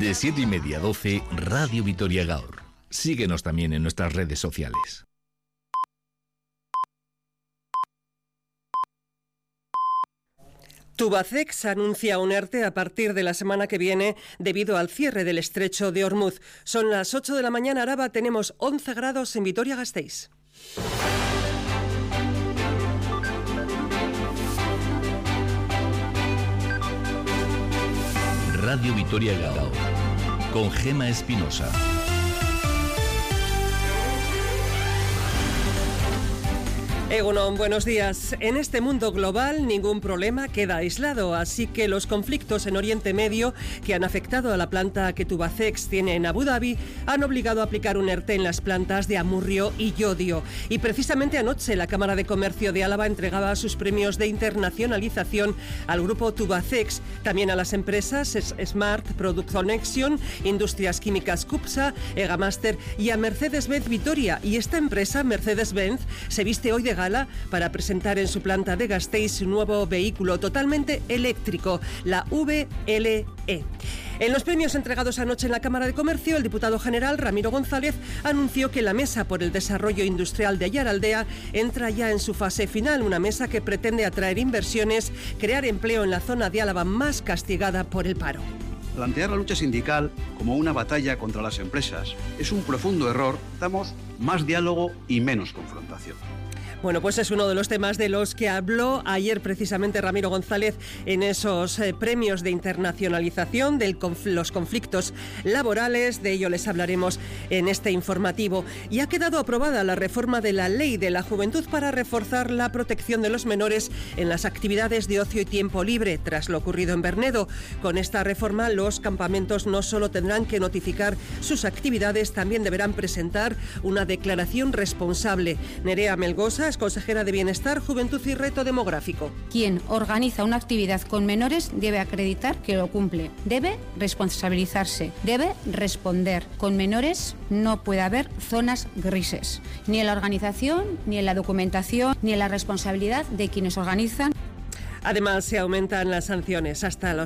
De 7:30 a 12, Radio Vitoria Gaur. Síguenos también en nuestras redes sociales. Tubacex anuncia un ERTE a partir de la semana que viene debido al cierre del estrecho de Ormuz. Son las 8 de la mañana, Araba, tenemos 11 grados en Vitoria-Gasteiz. Radio Vitoria Gaur, con Gema Espinosa. Egunon, buenos días. En este mundo global ningún problema queda aislado, así que los conflictos en Oriente Medio que han afectado a la planta que Tubacex tiene en Abu Dhabi han obligado a aplicar un ERTE en las plantas de Amurrio y Llodio. Y precisamente anoche la Cámara de Comercio de Álava entregaba sus premios de internacionalización al grupo Tubacex, también a las empresas Smart Product Connection, Industrias Químicas Cupsa, Egamaster y a Mercedes-Benz Vitoria. Y esta empresa, Mercedes-Benz, se viste hoy de gala para presentar en su planta de Gasteiz su nuevo vehículo totalmente eléctrico, la VLE. En los premios entregados anoche en la Cámara de Comercio, el diputado general Ramiro González anunció que la Mesa por el Desarrollo Industrial de Aiaraldea entra ya en su fase final, una mesa que pretende atraer inversiones, crear empleo en la zona de Álava más castigada por el paro. Plantear la lucha sindical como una batalla contra las empresas es un profundo error. Damos más diálogo y menos confrontación. Bueno, pues es uno de los temas de los que habló ayer precisamente Ramiro González en esos premios de internacionalización de los conflictos laborales. De ello les hablaremos en este informativo. Y ha quedado aprobada la reforma de la Ley de la Juventud para reforzar la protección de los menores en las actividades de ocio y tiempo libre, tras lo ocurrido en Bernedo. Con esta reforma, los campamentos no solo tendrán que notificar sus actividades, también deberán presentar una declaración responsable. Nerea Melgosa es consejera de Bienestar, Juventud y Reto Demográfico. Quien organiza una actividad con menores debe acreditar que lo cumple, debe responsabilizarse, debe responder. Con menores no puede haber zonas grises, ni en la organización, ni en la documentación, ni en la responsabilidad de quienes organizan. Además, se aumentan las sanciones hasta